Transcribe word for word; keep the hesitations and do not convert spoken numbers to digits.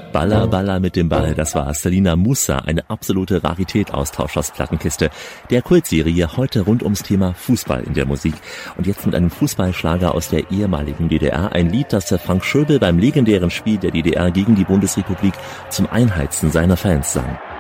Baller, Baller mit dem Ball, das war Selina Musa, eine absolute Rarität aus Tauschers Plattenkiste. Der Kultserie heute rund ums Thema Fußball in der Musik. Und jetzt mit einem Fußballschlager aus der ehemaligen D D R. Ein Lied, das Frank Schöbel beim legendären Spiel der D D R gegen die Bundesrepublik zum Einheizen seiner Fans sang.